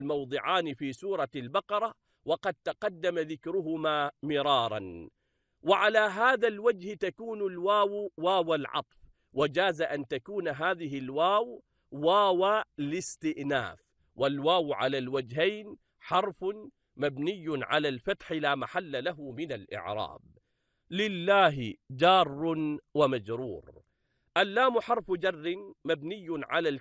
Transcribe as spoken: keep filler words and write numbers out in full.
الموضعان في سورة البقرة، وقد تقدم ذكرهما مرارا. وعلى هذا الوجه تكون الواو واو العطف، وجاز أن تكون هذه الواو واو الاستئناف. والواو على الوجهين حرف مبني على الفتح لا محل له من الإعراب. لله جار ومجرور. اللام حرف جر مبني على